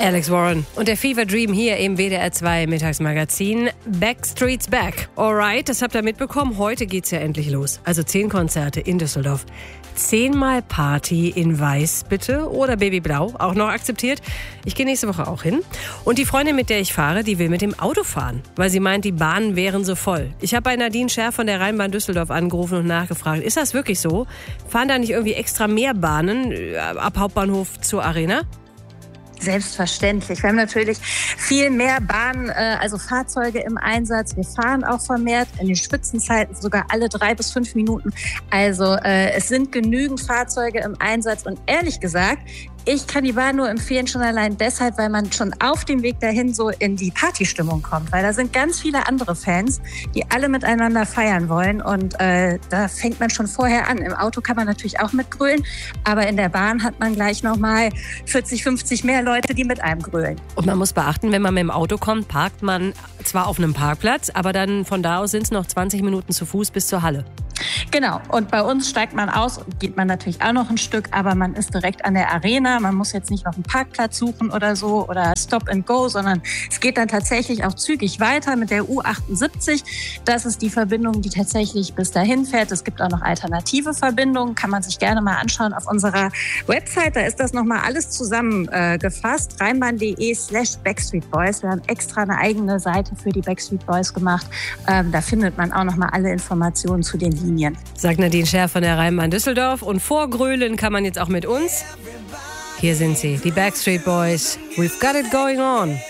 Alex Warren und der Fever Dream hier im WDR 2 Mittagsmagazin. Backstreet's Back. Alright, das habt ihr mitbekommen. Heute geht's ja endlich los. Also 10 Konzerte in Düsseldorf. 10-mal Party in Weiß, bitte. Oder Babyblau, auch noch akzeptiert. Ich gehe nächste Woche auch hin. Und die Freundin, mit der ich fahre, die will mit dem Auto fahren, weil sie meint, die Bahnen wären so voll. Ich habe bei Nadine Scherf von der Rheinbahn Düsseldorf angerufen und nachgefragt, ist das wirklich so? Fahren da nicht irgendwie extra mehr Bahnen ab Hauptbahnhof zur Arena? Selbstverständlich. Wir haben natürlich viel mehr Bahnen, also Fahrzeuge im Einsatz. Wir fahren auch vermehrt, in den Spitzenzeiten sogar alle 3 bis 5 Minuten. Also es sind genügend Fahrzeuge im Einsatz. Und ehrlich gesagt, ich kann die Bahn nur empfehlen, schon allein deshalb, weil man schon auf dem Weg dahin so in die Partystimmung kommt. Weil da sind ganz viele andere Fans, die alle miteinander feiern wollen. Und da fängt man schon vorher an. Im Auto kann man natürlich auch mitgrölen, aber in der Bahn hat man gleich nochmal 40, 50 mehr Leute, die mit einem grölen. Und man muss beachten, wenn man mit dem Auto kommt, parkt man zwar auf einem Parkplatz, aber dann von da aus sind es noch 20 Minuten zu Fuß bis zur Halle. Genau. Und bei uns steigt man aus und geht man natürlich auch noch ein Stück, aber man ist direkt an der Arena. Man muss jetzt nicht noch einen Parkplatz suchen oder so oder Stop and Go, sondern es geht dann tatsächlich auch zügig weiter mit der U78. Das ist die Verbindung, die tatsächlich bis dahin fährt. Es gibt auch noch alternative Verbindungen, kann man sich gerne mal anschauen auf unserer Website. Da ist das nochmal alles zusammengefasst. rheinbahn.de/Backstreet Boys. Wir haben extra eine eigene Seite für die Backstreet Boys gemacht. Da findet man auch nochmal alle Informationen zu den Linien. Sagt Nadine Scherf von der Rheinbahn Düsseldorf. Und vorgrölen kann man jetzt auch mit uns. Hier sind sie, die Backstreet Boys. We've got it going on.